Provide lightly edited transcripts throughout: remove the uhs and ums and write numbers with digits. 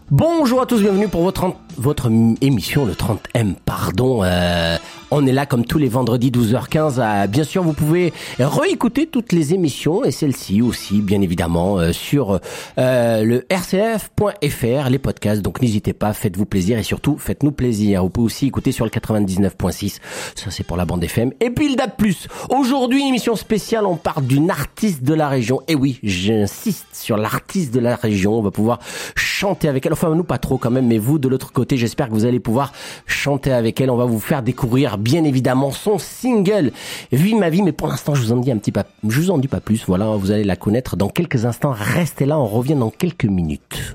Bonjour à tous, bienvenue pour votre émission, le 30M, pardon. On est là comme tous les vendredis 12h15. Bien sûr, vous pouvez réécouter toutes les émissions et celle-ci aussi, bien évidemment, sur le rcf.fr, les podcasts. Donc n'hésitez pas, faites-vous plaisir et surtout, faites-nous plaisir. Vous pouvez aussi écouter sur le 99.6, ça c'est pour la bande FM. Et puis le DAB+. Aujourd'hui, une émission spéciale, on parle d'une artiste de la région. Et oui, j'insiste sur l'artiste de la région. On va pouvoir chanter avec elle. Enfin, nous pas trop quand même, mais vous de l'autre côté, j'espère que vous allez pouvoir chanter avec elle. On va vous faire découvrir bien évidemment son single Vie ma vie, mais pour l'instant je vous en dis pas plus. Voilà, vous allez la connaître dans quelques instants. Restez là, on revient dans quelques minutes.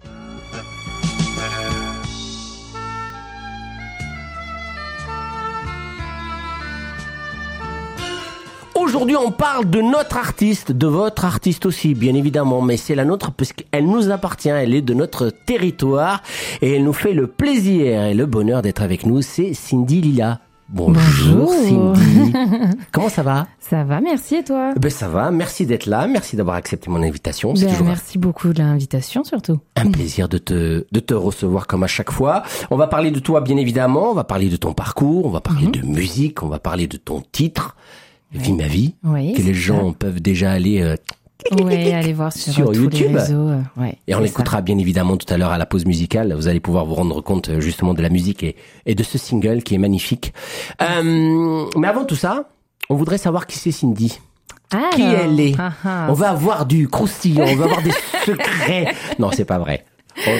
Aujourd'hui, on parle de notre artiste, de votre artiste aussi, bien évidemment, mais c'est la nôtre parce qu'elle nous appartient, elle est de notre territoire et elle nous fait le plaisir et le bonheur d'être avec nous. C'est Cindy Lila. Bonjour Cindy. Comment ça va? Ça va, merci, et toi? Ben ça va, merci d'être là, merci d'avoir accepté mon invitation. C'est toujours merci beaucoup de l'invitation surtout. Un plaisir de te recevoir comme à chaque fois. On va parler de toi bien évidemment, on va parler de ton parcours, on va parler de musique, on va parler de ton titre, Vie ma vie, que les gens peuvent déjà aller aller voir sur YouTube. Les réseaux, et on l'écoutera bien évidemment tout à l'heure à la pause musicale. Vous allez pouvoir vous rendre compte justement de la musique et de ce single qui est magnifique. Mais avant tout ça, on voudrait savoir qui c'est Cindy. Alors, qui elle est. On va avoir du croustillant, on va avoir des secrets. Non, c'est pas vrai.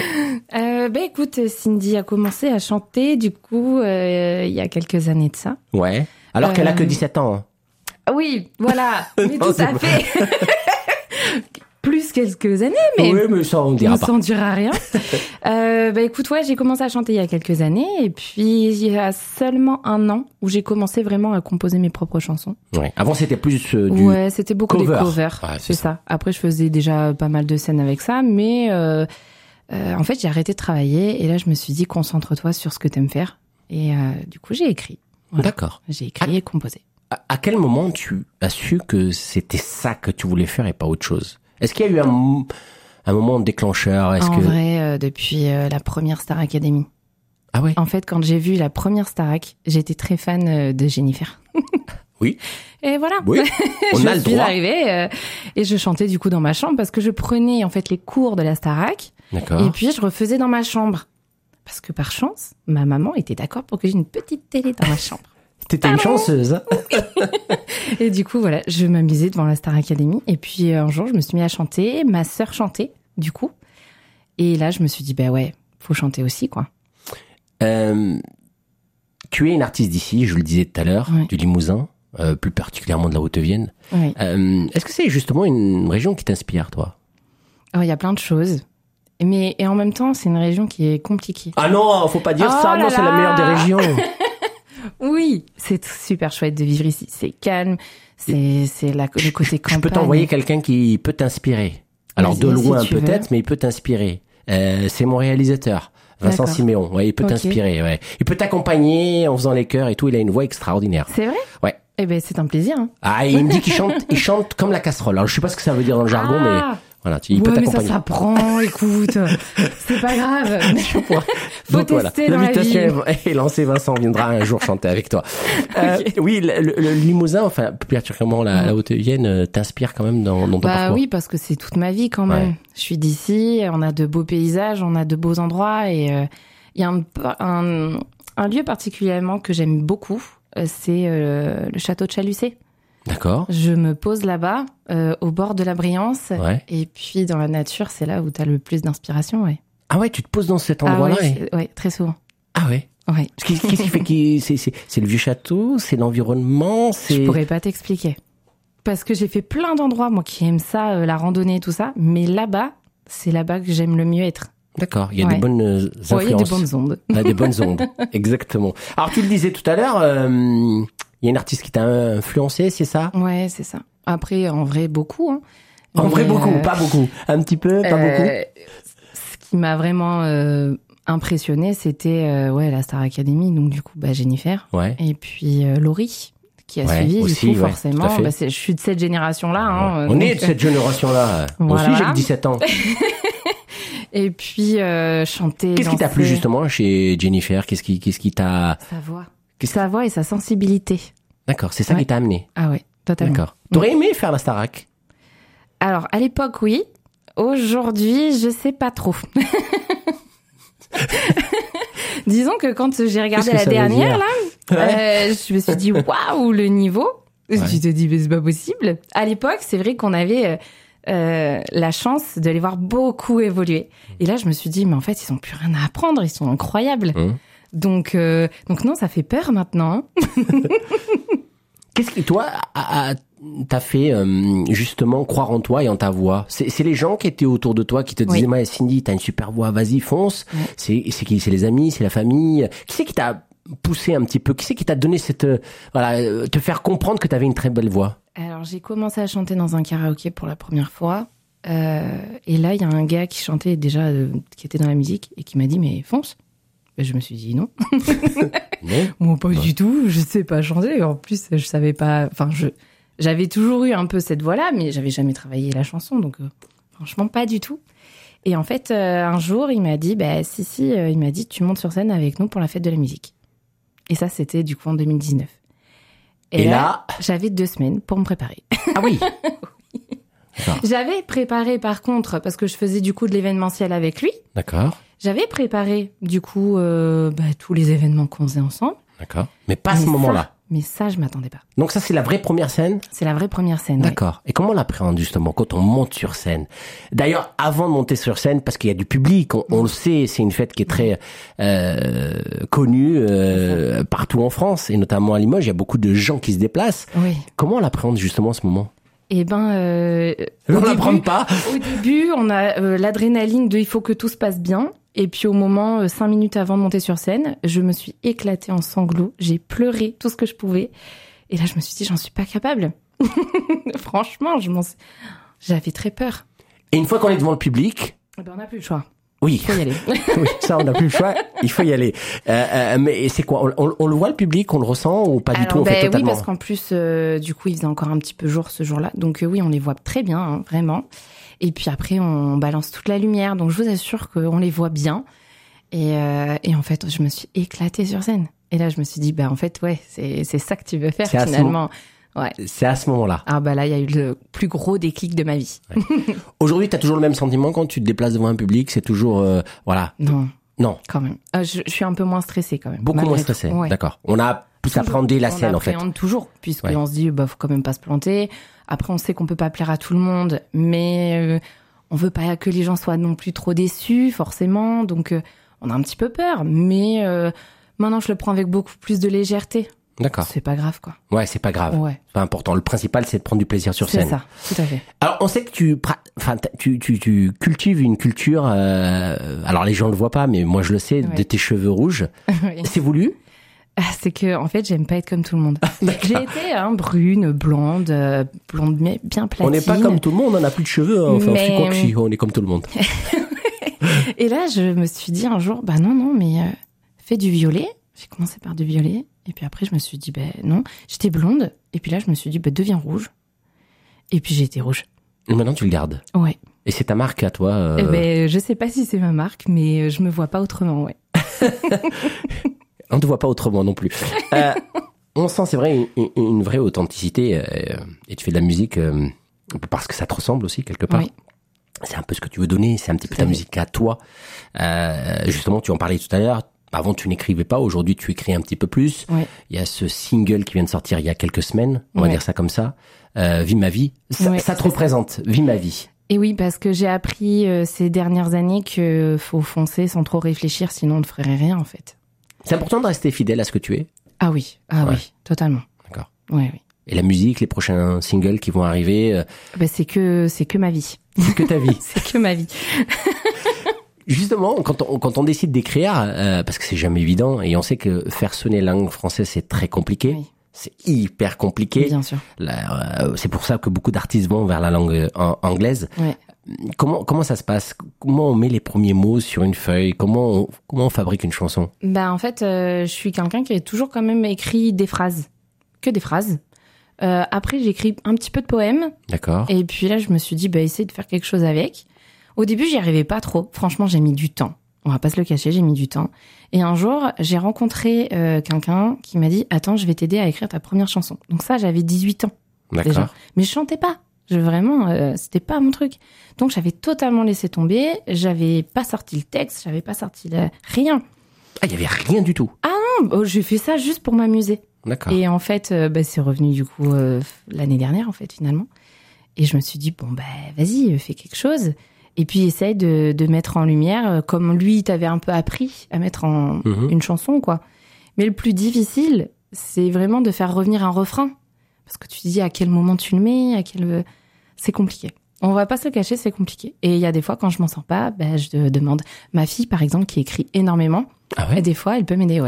Écoute, Cindy a commencé à chanter du coup il y a quelques années de ça. Ouais. Alors qu'elle a que 17 ans. Hein. Oui, voilà. Mais tout à fait. Plus quelques années, mais. Oui, mais ça, on dira pas. Ça, on dira rien. Écoute, j'ai commencé à chanter il y a quelques années, et puis il y a seulement un an où j'ai commencé vraiment à composer mes propres chansons. Ouais. Avant, c'était plus c'était beaucoup cover. Des covers. Ouais, c'est ça. Après, je faisais déjà pas mal de scènes avec ça, mais en fait, j'ai arrêté de travailler, et là, je me suis dit, concentre-toi sur ce que t'aimes faire. Et du coup, j'ai écrit. Voilà. D'accord. J'ai écrit et composé. À quel moment tu as su que c'était ça que tu voulais faire et pas autre chose? Est-ce qu'il y a eu un moment déclencheur? Vrai, depuis la première Star Academy. Ah ouais? En fait, quand j'ai vu la première Starac, j'étais très fan de Jennifer. Oui. Et voilà. Oui. On a le droit. Je suis arrivée et je chantais du coup dans ma chambre parce que je prenais en fait les cours de la Starac. D'accord. Et puis je refaisais dans ma chambre. Parce que par chance, ma maman était d'accord pour que j'ai une petite télé dans ma chambre. T'étais une chanceuse. Hein. Et du coup, voilà, je m'amusais devant la Star Academy. Et puis un jour, je me suis mis à chanter. Ma sœur chantait, du coup. Et là, je me suis dit, faut chanter aussi, quoi. Tu es une artiste d'ici, je le disais tout à l'heure, du Limousin, plus particulièrement de la Haute-Vienne. Oui. Est-ce que c'est justement une région qui t'inspire, toi? Il y a plein de choses. Et en même temps, c'est une région qui est compliquée. Ah non, faut pas dire ça. Non, c'est la meilleure des régions. Oui, c'est super chouette de vivre ici. C'est calme, c'est le côté campagne. Je peux t'envoyer quelqu'un qui peut t'inspirer. Alors de loin si peut-être, mais il peut t'inspirer. C'est mon réalisateur, Vincent Siméon. Ouais, il peut t'inspirer. Ouais, il peut t'accompagner en faisant les chœurs et tout. Il a une voix extraordinaire. C'est vrai? Ouais. Eh ben, c'est un plaisir. Hein. Ah, il me dit il chante comme la casserole. Alors je sais pas ce que ça veut dire dans le jargon, mais. Voilà, il peut t'accompagner. Mais ça s'apprend, écoute. C'est pas grave. Faut tester dans la vie. L'invitation est lancée, Vincent viendra un jour chanter avec toi. Oui, le Limousin, enfin, plus particulièrement la Haute-Vienne, t'inspire quand même dans ton parcours. Oui, parce que c'est toute ma vie quand même. Ouais. Je suis d'ici, on a de beaux paysages, on a de beaux endroits et il y a un lieu particulièrement que j'aime beaucoup, c'est le château de Chalucé. D'accord. Je me pose là-bas, au bord de la Briance. Ouais. Et puis, dans la nature, c'est là où tu as le plus d'inspiration, ouais. Ah ouais, tu te poses dans cet endroit-là? Oui, très souvent. Ah ouais? Ouais. Qu'est-ce qui fait c'est le vieux château? C'est l'environnement? Je pourrais pas t'expliquer. Parce que j'ai fait plein d'endroits, moi, qui aiment ça, la randonnée, tout ça. Mais là-bas, c'est là-bas que j'aime le mieux être. D'accord, il y a des bonnes influences. Oui, il y a des bonnes ondes. Des bonnes ondes, exactement. Alors, tu le disais tout à l'heure... Il y a une artiste qui t'a influencé, c'est ça? Ouais, c'est ça. Après, en vrai, beaucoup. Hein. En vrai, beaucoup, pas beaucoup. Un petit peu, pas beaucoup. Ce qui m'a vraiment impressionné, c'était la Star Academy. Donc, du coup, Jennifer. Ouais. Et puis, Laurie, qui a suivi, aussi, du coup, forcément. Je suis de cette génération-là. Hein, on est de cette génération-là. Moi aussi, j'ai que 17 ans. Et puis chanter. Qu'est-ce qui t'a plu justement chez Jennifer? Qu'est-ce qui t'a... Sa voix et sa sensibilité. D'accord, c'est ça qui t'a amené. Ah ouais, totalement. D'accord. T'aurais aimé faire la Starac? Alors, à l'époque, oui. Aujourd'hui, je sais pas trop. Disons que quand j'ai regardé la dernière, là, je me suis dit, waouh, le niveau. Ouais. Tu te dis, mais c'est pas possible. À l'époque, c'est vrai qu'on avait la chance de les voir beaucoup évoluer. Et là, je me suis dit, mais en fait, ils ont plus rien à apprendre, ils sont incroyables. Donc non, ça fait peur maintenant. Qu'est-ce qui, toi, t'a fait justement croire en toi et en ta voix? C'est les gens qui étaient autour de toi qui te disaient, ouais, Cindy, t'as une super voix, vas-y, fonce. C'est qui? C'est les amis, c'est la famille. Qui c'est qui t'a poussé un petit peu? Qui c'est qui t'a donné cette te faire comprendre que t'avais une très belle voix? Alors j'ai commencé à chanter dans un karaoké pour la première fois. Et là, il y a un gars qui chantait déjà, qui était dans la musique et qui m'a dit, mais fonce. Je me suis dit non. Non. Moi, pas du tout. Je sais pas chanter. En plus, je savais pas. Enfin, j'avais toujours eu un peu cette voix-là, mais j'avais jamais travaillé la chanson, donc franchement pas du tout. Et en fait, un jour, il m'a dit, il m'a dit, tu montes sur scène avec nous pour la fête de la musique. Et ça, c'était du coup en 2019. Et là, j'avais 2 semaines pour me préparer. Ah oui. Oui. J'avais préparé par contre, parce que je faisais du coup de l'événementiel avec lui. D'accord. J'avais préparé, du coup, tous les événements qu'on faisait ensemble. D'accord. Mais pas à ce moment-là. Mais ça, je m'attendais pas. Donc ça, c'est la vraie première scène? C'est la vraie première scène. D'accord. Ouais. Et comment on l'appréhende justement quand on monte sur scène? D'ailleurs, avant de monter sur scène, parce qu'il y a du public, on le sait, c'est une fête qui est très connue partout en France, et notamment à Limoges, il y a beaucoup de gens qui se déplacent. Oui. Comment on l'appréhende justement ce moment? Eh ben, on l'apprend pas. Au début, on a l'adrénaline de il faut que tout se passe bien. Et puis au moment, 5 minutes avant de monter sur scène, je me suis éclatée en sanglots. J'ai pleuré tout ce que je pouvais. Et là, je me suis dit, j'en suis pas capable. Franchement, j'avais très peur. Et une fois qu'on est devant le public... Eh ben, on n'a plus le choix. Oui. Il faut y aller. Oui, ça, on n'a plus le choix. Il faut y aller. Mais c'est quoi? On le voit, le public? On le ressent ou pas du tout? On fait totalement... Oui, parce qu'en plus, du coup, il faisait encore un petit peu jour ce jour-là. Donc oui, on les voit très bien, hein, vraiment. Et puis après, on balance toute la lumière. Donc je vous assure qu'on les voit bien. Et en fait, je me suis éclatée sur scène. Et là, je me suis dit, en fait, ouais, c'est ça que tu veux faire finalement. Ouais. C'est à ce moment-là. Ah là, il y a eu le plus gros déclic de ma vie. Ouais. Aujourd'hui, t'as toujours le même sentiment quand tu te déplaces devant un public? C'est toujours, voilà. Non. Quand même. Je suis un peu moins stressée quand même. Beaucoup moins stressée. Ouais. D'accord. On a plus appréhendé la scène en fait. On appréhende toujours, puisqu'on se dit, faut quand même pas se planter. Après, on sait qu'on peut pas plaire à tout le monde, mais on veut pas que les gens soient non plus trop déçus, forcément. Donc, on a un petit peu peur, mais maintenant, je le prends avec beaucoup plus de légèreté. D'accord. C'est pas grave, quoi. Ouais, c'est pas grave. Ouais. C'est pas important. Le principal, c'est de prendre du plaisir sur scène. C'est ça, tout à fait. Alors, on sait que tu cultives une culture, alors les gens le voient pas, mais moi je le sais, de tes cheveux rouges. Oui. C'est voulu? C'est que, en fait, j'aime pas être comme tout le monde. J'ai été brune, blonde mais bien platine. On n'est pas comme tout le monde, on n'a plus de cheveux. Hein. Enfin, mais... on est comme tout le monde. Et là, je me suis dit un jour, non, mais fais du violet. J'ai commencé par du violet. Et puis après, je me suis dit, non. J'étais blonde. Et puis là, je me suis dit, deviens rouge. Et puis j'ai été rouge. Et maintenant, tu le gardes? Ouais. Et c'est ta marque à toi? Je sais pas si c'est ma marque, mais je me vois pas autrement, ouais. On ne te voit pas autrement non plus. On sent, c'est vrai, une vraie authenticité. Et tu fais de la musique parce que ça te ressemble aussi, quelque part. Oui. C'est un peu ce que tu veux donner. C'est un petit peu ta musique à toi. Justement, tu en parlais tout à l'heure. Avant, tu n'écrivais pas. Aujourd'hui, tu écris un petit peu plus. Oui. Il y a ce single qui vient de sortir il y a quelques semaines. On va dire ça comme ça. Vis ma vie. Ça te représente. Vis ma vie. Et oui, parce que j'ai appris ces dernières années que faut foncer sans trop réfléchir, sinon on ne ferait rien, en fait. C'est important de rester fidèle à ce que tu es? Ah oui, oui, totalement. D'accord. Oui. Et la musique, les prochains singles qui vont arriver? C'est que ma vie. C'est que ta vie. C'est que ma vie. Justement, quand on décide d'écrire, parce que c'est jamais évident, et on sait que faire sonner la langue française, c'est très compliqué. Oui. C'est hyper compliqué. Bien sûr. C'est pour ça que beaucoup d'artistes vont vers la langue anglaise. Ouais. Comment ça se passe? Comment on met les premiers mots sur une feuille? Comment on fabrique une chanson? En fait, je suis quelqu'un qui a toujours quand même écrit des phrases. Que des phrases. Après, j'écris un petit peu de poèmes. D'accord. Et puis là, je me suis dit, essaye de faire quelque chose avec. Au début, j'y arrivais pas trop. Franchement, j'ai mis du temps. On va pas se le cacher, j'ai mis du temps. Et un jour, j'ai rencontré quelqu'un qui m'a dit « Attends, je vais t'aider à écrire ta première chanson. » Donc ça, j'avais 18 ans. D'accord. Déjà. Mais je chantais pas. C'était pas mon truc. Donc j'avais totalement laissé tomber. J'avais pas sorti le texte, j'avais pas sorti rien. Ah, il y avait rien du tout. Ah non, j'ai fait ça juste pour m'amuser. D'accord. Et en fait, c'est revenu du coup l'année dernière en fait finalement. Et je me suis dit vas-y, fais quelque chose. Et puis essaye de mettre en lumière comme lui t'avait un peu appris à mettre en une chanson quoi. Mais le plus difficile, c'est vraiment de faire revenir un refrain. Parce que tu te dis à quel moment tu le mets, c'est compliqué. On va pas se le cacher, c'est compliqué. Et il y a des fois, quand je m'en sors pas, je demande ma fille, par exemple, qui écrit énormément. Ah ouais? Et des fois, elle peut m'aider, ouais.